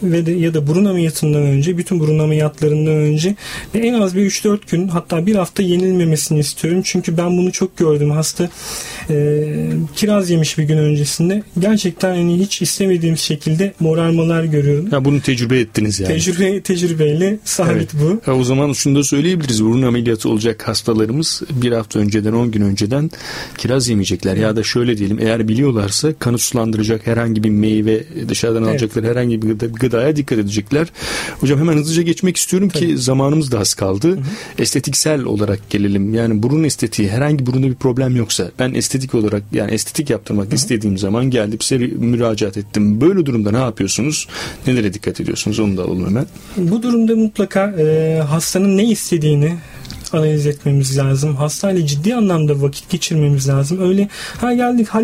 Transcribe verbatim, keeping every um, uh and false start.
ve de ya da burun ameliyatından önce, bütün burun ameliyatlarından önce ve en az bir üç dört gün, hatta bir hafta yenilmemesini istiyorum. Çünkü ben bunu çok gördüm. Hasta e, kiraz yemiş bir gün öncesinde. Gerçekten hani hiç istemediğim şekilde morarmalar görüyorum. Ya bunu tecrübe ettiniz yani. Tecrübe, tecrübeyle sabit evet. Bu. Ha, o zaman şunu da söyleyebiliriz. Burun ameliyatı olacak hastalarımız bir hafta önceden, on gün önceden kiraz yemeyecekler. Evet. Ya da şöyle diyelim, eğer biliyorlarsa kanı sulandıracak herhangi bir meyve, dışarıdan evet. alacakları herhangi bir gıda, gıdaya dikkat edecekler. Hocam hemen hızlıca geçmek istiyorum Tabii. ki zamanımız da az kaldı. Hı hı. Estetiksel olarak gelelim. Yani burun estetiği, herhangi burunda bir problem yoksa, ben estetik olarak, yani estetik yaptırmak hı hı. istediğim zaman geldim size müracaat ettim. Böyle durumda ne yapıyorsunuz? Nelere dikkat ediyorsunuz? Onu da alalım hemen. Bu durumda mutlaka e, hastanın ne istediğini analiz etmemiz lazım. Hastayla ciddi anlamda vakit geçirmemiz lazım. Öyle ha geldik